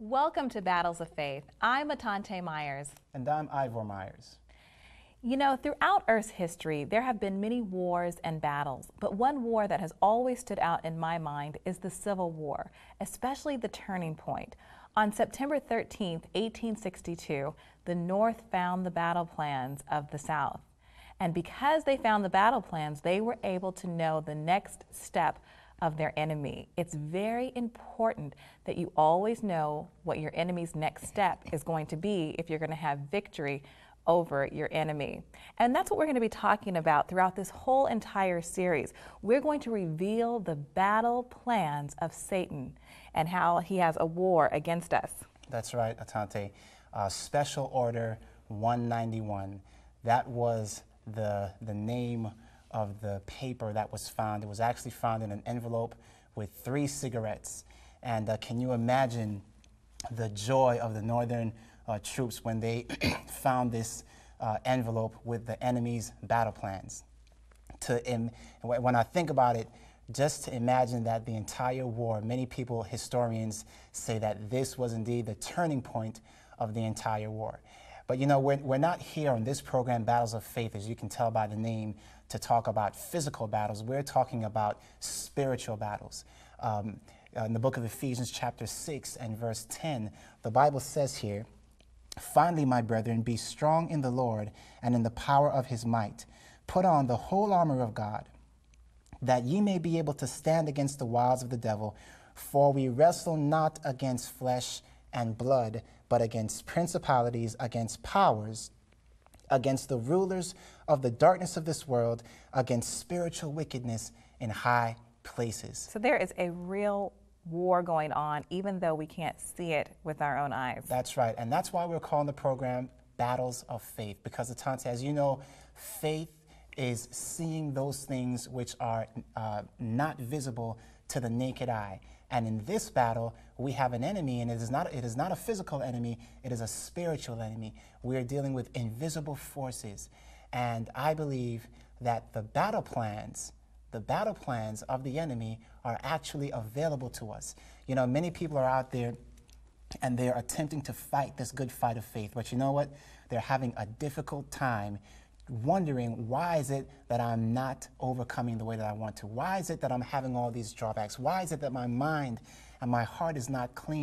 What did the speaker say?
Welcome to Battles of Faith. I'm Atante Myers. And I'm Ivor Myers. You know, throughout Earth's history, there have been many wars and battles, but one war that has always stood out in my mind is the Civil War, especially the turning point. On September 13th, 1862, the North found the battle plans of the South. And because they found the battle plans, they were able to know the next step of their enemy. It's very important that you always know what your enemy's next step is going to be if you're going to have victory over your enemy. And that's what we're going to be talking about throughout this whole entire series. We're going to reveal the battle plans of Satan and how he has a war against us. That's right, Atante. Special Order 191. That was the name of the paper that was found. It was actually found in an envelope with 3 cigarettes. And can you imagine the joy of the Northern troops when they found this envelope with the enemy's battle plans? When I think about it, just to imagine that the entire war, many people, historians, say that this was indeed the turning point of the entire war. But you know, we're not here on this program, Battles of Faith, as you can tell by the name, to talk about physical battles. We're talking about spiritual battles. In the book of Ephesians chapter 6 and verse 10, the Bible says here, "Finally, my brethren, be strong in the Lord and in the power of his might. Put on the whole armor of God, that ye may be able to stand against the wiles of the devil. For we wrestle not against flesh and blood, but against principalities, against powers, against the rulers of the darkness of this world, against spiritual wickedness in high places." So there is a real war going on, even though we can't see it with our own eyes. That's right, and that's why we're calling the program Battles of Faith, because, Atante, as you know, faith is seeing those things which are not visible to the naked eye. And in this battle, we have an enemy, and it is not a physical enemy, it is a spiritual enemy. We are dealing with invisible forces. And I believe that the battle plans of the enemy are actually available to us. You know, many people are out there and they're attempting to fight this good fight of faith, but you know what? They're having a difficult time wondering, why is it that I'm not overcoming the way that I want to? Why is it that I'm having all these drawbacks? Why is it that my mind and my heart is not clean?